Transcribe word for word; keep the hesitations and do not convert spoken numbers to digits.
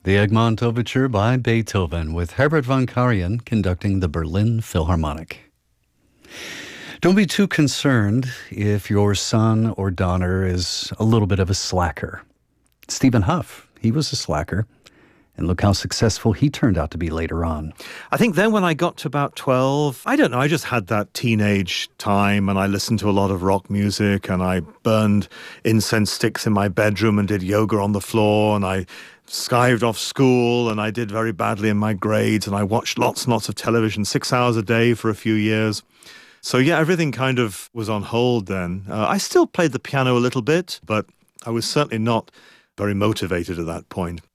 The Egmont Overture by Beethoven, with Herbert von Karajan conducting the Berlin Philharmonic. Don't be too concerned if your son or daughter is a little bit of a slacker. Stephen Huff, he was a slacker, and look how successful he turned out to be later on. I think then when I got to about twelve, I don't know, I just had that teenage time and I listened to a lot of rock music and I burned incense sticks in my bedroom and did yoga on the floor and I skived off school and I did very badly in my grades and I watched lots and lots of television, six hours a day for a few years. So yeah, everything kind of was on hold then. Uh, I still played the piano a little bit, but I was certainly not very motivated at that point.